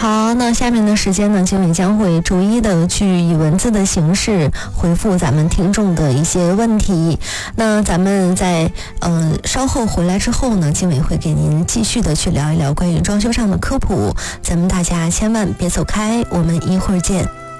好，那下面的时间呢，经纬将会逐一的去以文字的形式回复咱们听众的一些问题。那咱们在稍后回来之后呢，经纬会给您继续的去聊一聊关于装修上的科普，咱们大家千万别走开，我们一会儿见。